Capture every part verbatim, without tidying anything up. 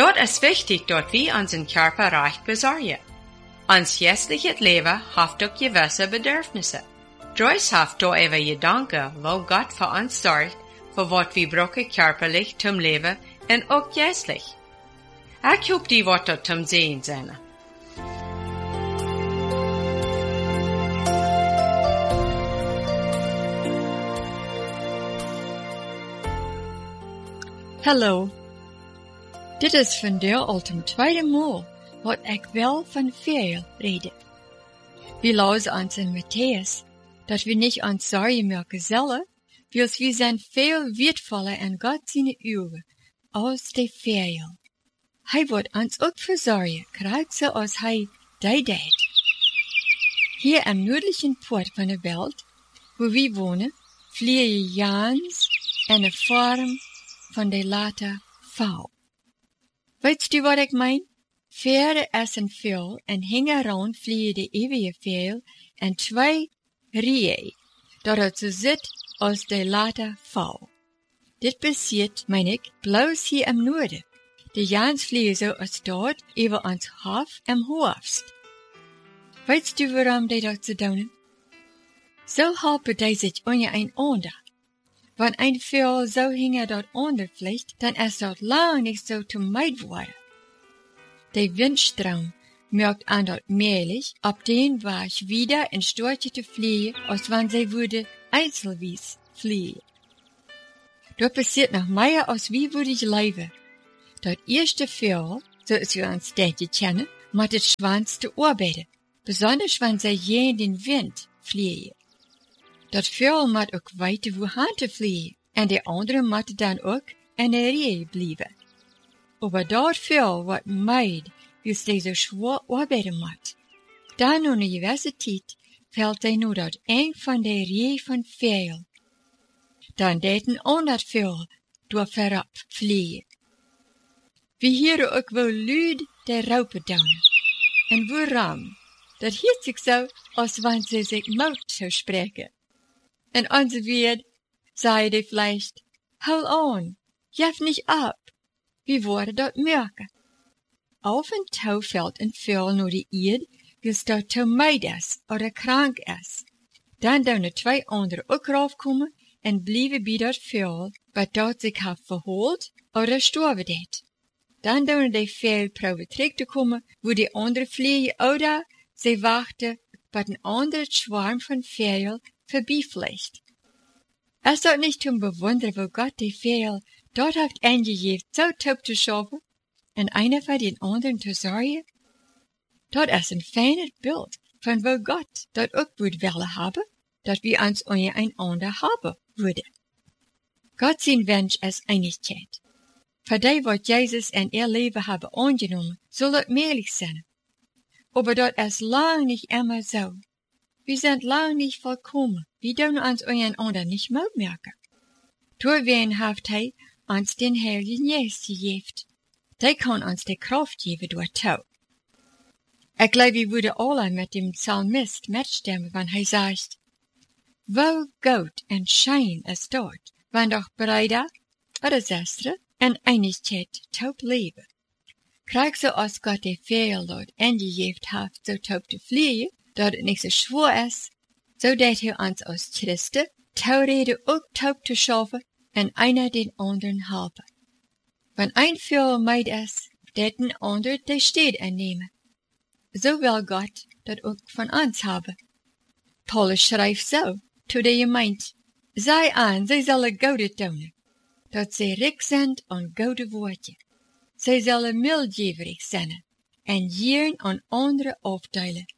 Dort ist wichtig, dort wir unseren Körper recht besorgen. Uns jästliches Leben hat auch gewisse Bedürfnisse. Drois haft do even Gedanken, wo Gott für uns sorgt, für was wir brauchen körperlich zum Leben und auch jästlich. Ich hoffe, die Worte zum Sehen sind. Hallo. Dit is vandaag al ten tweede maal wat ik wel van veel rede. Wir lazen ons in Matthäus, dat we niet ons zorgen meer gezellen, wils wir zijn veel wertvoller in Gott seine Augen, als de veel. Hij wordt ons ook verzorgen, krijgt zo als hij die deed. Hier am nördlichen Port van de Welt, wo wir wohnen, vliegen Jans en de vorm van de later vouw. Weet u wat ik mijn? Veren essen veel en hingen rond vliegen de eeuwige veel en twee rieën, dat het zo zit als de later vouw. Dit passiert, mijn ik, bloos hier im noorden. De Jans vliegen zo als dort over ons hof am hoofst. Weet u waarom die dat zo doen? Zo helpen die zich onder een ander. Wenn ein Vogel so hinge dort ondervliegt, dann ist dort lang nicht so zu meid worden. Der Windstrom merkt an dort mählich, ob den war ich wieder in Storche zu fliegen, als wenn sie würde einzelwies fliegen. Dort passiert noch mehr, als wie würde ich leben. Dort erste Vogel, so ist wir uns Städte kennen, mit dem Schwanz zu arbeiten, besonders wenn sie je in den Wind fliegen. Dat Vogel moet ook weten hoe aan te vliegen, en de andere moet dan ook in de rij blijven. Aber dat Vogel wat meid, als hij zo schwer arbeiden moet. Dan na een gewisse tijd valt hij nu dat een van de rij van Vogel. Dan deed een ander Vogel door verop vliegen. We hier ook wel luid de raupen doen. En waarom? Dat hield zich zo, als wanneer ze zich mout zou spreken. En onze Wirt zeide vielleicht, hol on, jef nicht ab, wie worden dort merken. Auf en touw fällt een Vogel naar de Erde, wils dort te meid is, oder krank is. Dan doen de twee anderen ook raufkomen, en blijven bij dat Vogel, wat dort zich heeft verhoord, oder storven deed. Dan doen de veel proeven terug te komen, wo die andere vliegen, oder ze wachten, wat een ander Schwarm van Vogel verbijvliegt. Is dat niet te bewonderen, wo Gott die Vogel dort heeft ingegeven, zo top te schaffen, en einer voor den anderen te zorgen? Dat is een fijner beeld van wo Gott dat ook would willen hebben, dat we ons onder een ander hebben worden. Gott zijn wens is einigheid. Voor die wat Jezus en ihr leven hebben aangenomen, zal het meerlijk zijn. Aber dat is lang niet immer zo. Wir sind lang nicht vollkommen. Wir dürfen uns einander nicht mehr merken. Doorween heeft hij ons den Heiligen Geest gegeven. Die kann uns die Kraft geben durch Tau. Ich glaube, wir würden alle mit dem Psalmist mitstimmen, wenn er sagt, wo Gott en Schein ist dort, wenn doch Brüder oder Schwestern in Einigkeit taub leben. Krijg so als Gott die Vogel dort ingegeven heeft, so taub te fliegen, dat het niet zo schwer is, zodat hij ons als Christen touwreden ook taub te schaffen en einer den anderen helpen. Wenn ein Vogel meid is, dat een ander de steed innemen. So will Gott dat ook van ons hebben. Paulus schrijft zo, to de gemeente, zij aan, zij zullen goede doen, dat zij rijk zijn aan goede woordje. Zij zullen mildgeverig zijn en jieren aan anderen afdelen.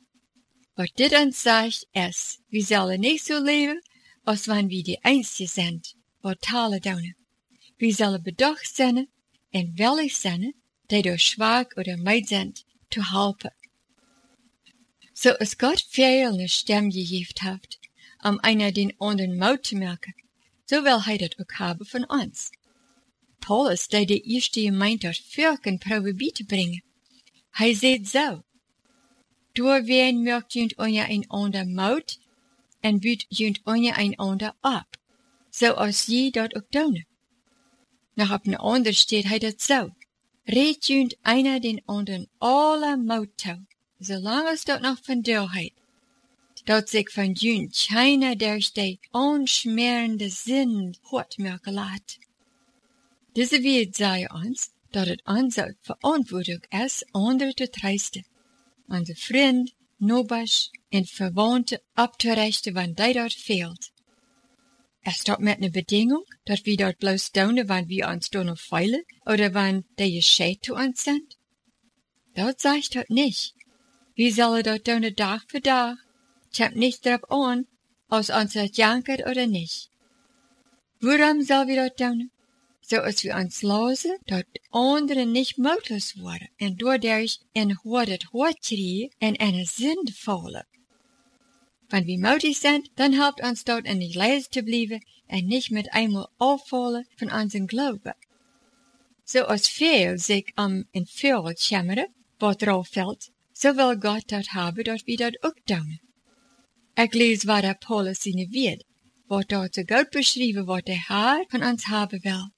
Wat dit ons zegt is, we zullen niet zo leven, als wanneer we de einzige zijn, wat talen doen. We zullen bedacht zijn en willig zijn, die door zwak oder meid zijn, te helpen. Zoals God veel een stem gegeven heeft, om einer den anderen mout te merken, zo wil hij dat ook hebben van ons. Paulus deed de eerste gemeente tot vierken probeer te brengen. Hij zegt zo, doorween merkt junt onder een ander mout, en buurt junt onder een ander op, zoals je dat ook doen. Nog op een ander steht hij dat zo, redt junt einer den anderen alle Maut toe, zolang es dat nog van deelheid, dat zich van junt keiner durch die onschmerende zin hortmerken laat. Diese Welt zei ons, dat het onze verantwoording is anderen te troosten, onze vriend, nobers en verwandten op te richten wanneer dat fehlt. Es dat met een bedingung, dat we dat bloos doen wanneer we ons doen of feilen, oder wanneer die gescheit zu ons sind? Dat zegt dat nicht. Wir sollen dat doen Tag für Tag. Ich hab nicht drauf an, als uns das jankert oder nicht. Warum sollen wir dat doen? So als wir uns losen, dat anderen nicht moedloos worden en doordat in hoort het hoort kriegen en in een zin vallen. Wanneer wir mutig sind, dann helpt uns dat in die leise te blijven en nicht mit einmal afvallen von unseren Glauben. So als veel sich am in veel schemmeren, wat drauf fällt, so will Gott dat haben, dat wir dat ook doen. Ik lees wat der Paulus in wird, wat dort so gut beschrieben, wat der Herr von uns haben will.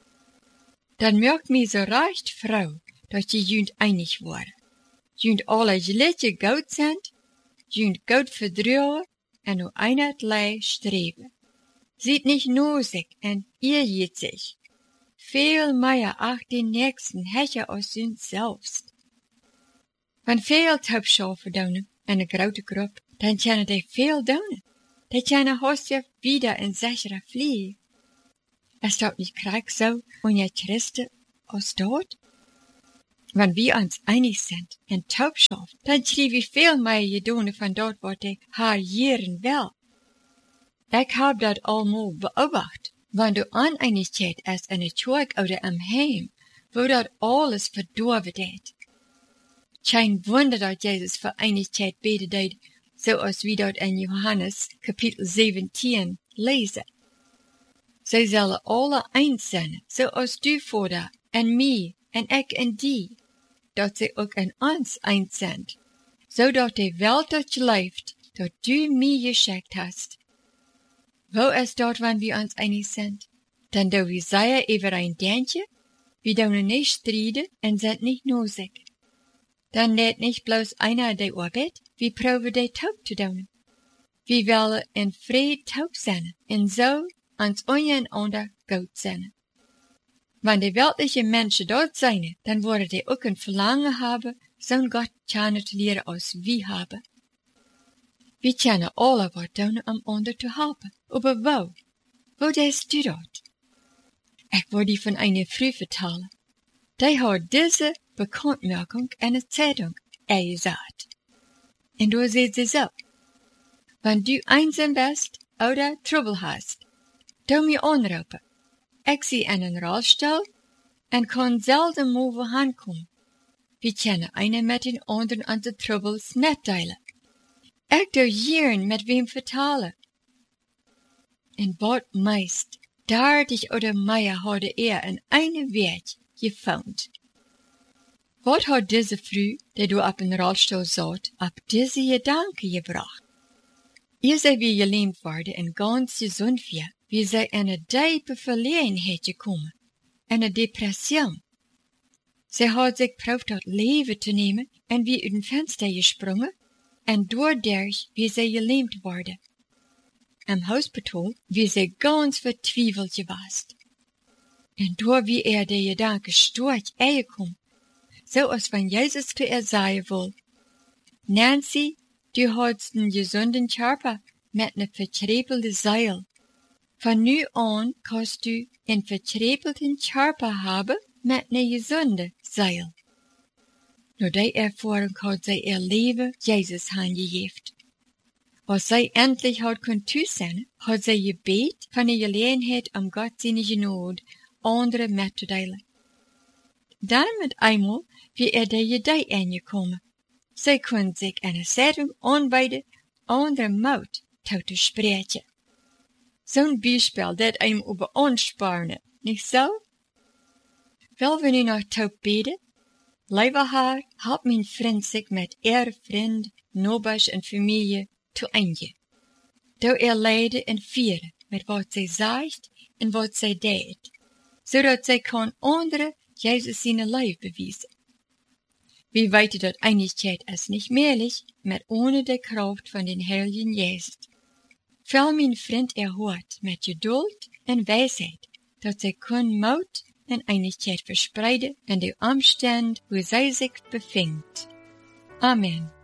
Dan merkt mir so recht Frau, dat je junt einig worden. Junt alle geletje goed sind, junt goed verdruwen en nu einheitlich streben. Sieht nicht nur sich en irrt sich. Veel mehr acht den Nächsten hecher als uns selbst. Wenn veel Taubschafen doen en een grote groep, dan kunnen die veel doen. Die kunnen hostig wieder in sichere vliegen. Es dort nicht krieg so, und ja Christen aus dort? Wenn wir uns einig sind in Taubschaft, dann schrie wir viel mehr gedoen von dort, wat die haar jeren will. Ich hab dat allemaal beobacht, wenn du Uneinigkeit ist in der Kirche oder am Heim, wo dat alles verdorven deed. Kein Wunder, dat Jesus für Einigkeit beten deed, so als wir dort in Johannes Kapitel zeventien lesen. Zij zullen alle eins zijn, zoals du vorder, en mij, en ik en die, dat zij ook in ons eins zijn, zodat de welt dat je leeft, dat du mij geschickt hast. Wo is dat, wanneer we ons einig zijn? Dan doen we zeer over een dingetje, we doen niet strijden en zijn niet nodig. Dan leert niet bloos einer de arbeid, we proeven de taub te doen. We willen in vrede taub zijn, en zo ans ondereinander goed zijn. Wanneer de weltliche Menschen dort zijn, dan worden die ook een verlangen hebben, zo'n Gott kennen te leren als wie hebben. We kunnen alle wat doen om anderen te helpen. Aber wo? Wo denkst du dat? Ik wil die van een Frau vertellen. Die had deze bekendmaking in de Zeitung gezet. En daar zegt ze zo. Wenn du einsam bist oder Trouble hast, doe me aanroepen. Ik zie in een rolstoel en kan zelden moven aankomen. We kunnen einer met den anderen onze troubles mitteilen. Ik doe jaren met wem vertalen. En wat meist, dertig oder meer hadden er in eine Weg gevonden. Wat had deze Frau, die du op een rolstoel zat, op deze gedanken gebracht? Ihr seid wie gelähmt worden en ganz gesund weer, wie zij in een diepe verlegenheid gekomen, in een depression. Zij had zich probeerd dat leven te nemen en wie uit een venster gesprongen, en doordat wie zij gelähmt worden. Am hospital wie zij ganz vertwijfeld geweest. En door wie er de gedanke storch aangekomen, zoals van Jezus te er zeggen wil. Nancy, du hast einen gesunden Körper mit ne verkrepelde Seil. Von nu an kannst du einen verkrepelten Körper haben mit ne gesunde Seil. Nur die Erfahrung hat sie ihr Leben Jesus hingegeben. Als sie endlich hat konnt sein, hat sie gebet von der Gelegenheit, um Gott seine Gnade anderen mitzuteilen. Dann mit einmal, wie er der Idee angekommen. Zij kon zich in een Zeitung aanbieden, andere Maut te spreken. Zo'n Beispiel dat einem über anspornen, nicht so? Wel we nu nog taub beten? Lieber Herr, help mijn vriend zich met er vriend, nobers en familie te eingen. Doe er leiden en vieren met wat zij zegt en wat zij deed, zodat zij kan anderen Jezus zijn lijf bewezen. We weten dat einigheid is niet möglich, met ohne de kracht van den Heiligen Geest. Vel mijn vriend erhoort met geduld en wijsheid, dat zij kun moed en einigheid verspreiden in de omstand, wo zij zich bevindt. Amen.